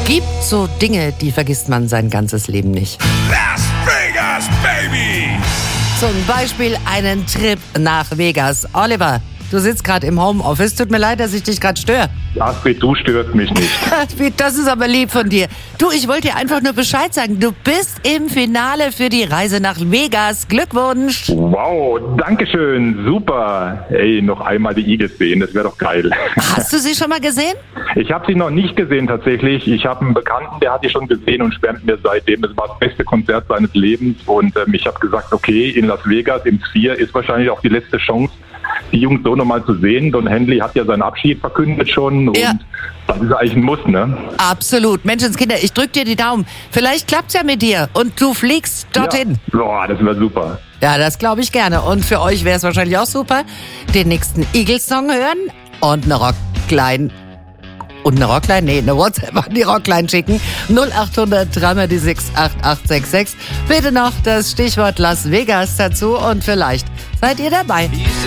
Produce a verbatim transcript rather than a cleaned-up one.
Gibt so Dinge, die vergisst man sein ganzes Leben nicht. Las Vegas, Baby! Zum Beispiel einen Trip nach Vegas. Oliver, du sitzt gerade im Homeoffice. Tut mir leid, dass ich dich gerade störe. Astrid, du störst mich nicht. Das ist aber lieb von dir. Du, ich wollte dir einfach nur Bescheid sagen. Du bist im Finale für die Reise nach Vegas. Glückwunsch. Wow, dankeschön, super. Ey, noch einmal die Eagles sehen, das wäre doch geil. Hast du sie schon mal gesehen? Ich habe sie noch nicht gesehen tatsächlich. Ich habe einen Bekannten, der hat die schon gesehen und schwärmt mir seitdem. Es war das beste Konzert seines Lebens und ähm, ich habe gesagt, okay, in Las Vegas im Sphere ist wahrscheinlich auch die letzte Chance, die Jungs so nochmal zu sehen. Don Henley hat ja seinen Abschied verkündet schon und Ja. das ist eigentlich ein Muss, ne? Absolut. Menschenskinder, ich drück dir die Daumen. Vielleicht klappt's ja mit dir und du fliegst dorthin. Ja. Boah, das wäre super. Ja, das glaube ich gerne. Und für euch wäre es wahrscheinlich auch super, den nächsten Eagles-Song hören und eine Rockline. Und eine Rockline? Nee, eine WhatsApp an die Rockline schicken. null acht hundert drei mal die sechs acht acht sechs sechs. Bitte noch das Stichwort Las Vegas dazu und vielleicht seid ihr dabei.